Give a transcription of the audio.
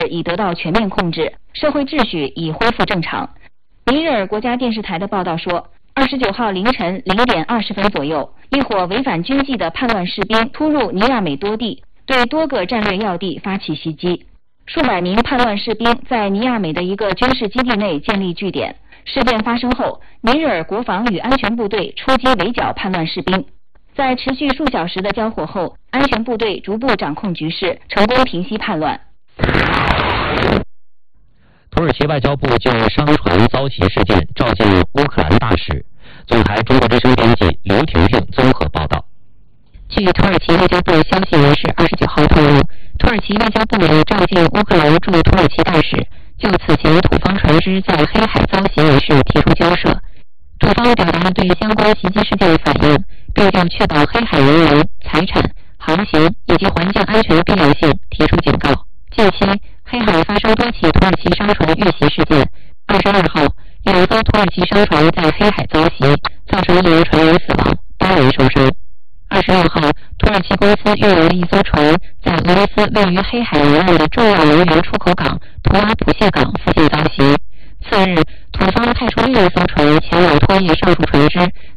已得到全面控制，社会秩序已恢复正常。尼日尔国家电视台的报道说，29号凌晨0点20分左右，一伙违反军纪的叛乱士兵突入尼亚美多地，对多个战略要地发起袭击。数百名叛乱士兵在尼亚美的一个军事基地内建立据点。事件发生后，尼日尔国防与安全部队出击围剿叛乱士兵。在持续数小时的交火后，安全部队逐步掌控局势，成功平息叛乱。 土耳其外交部就商船遭袭事件召见乌克兰大使。总台中国之声编辑刘婷婷综合报道。 据土耳其外交部消息人士29号透露，土耳其外交部已召见乌克兰驻土耳其大使，就此前土方船只在黑海遭袭一事提出交涉。土方表达对相关袭击事件的反应，并就确保黑海人员、财产、航行以及环境安全的必要性提出警告。近期，黑海发生多起土耳其商船遇袭事件。22号，有一艘土耳其商船在黑海遭袭，造成1名船员死亡，8人受伤。26号，土耳其公司运营的一艘船在俄罗斯位于黑海沿岸的重要能源出口港图阿普谢港附近遭袭。次日，土方派出另一艘船前往拖曳上述船只，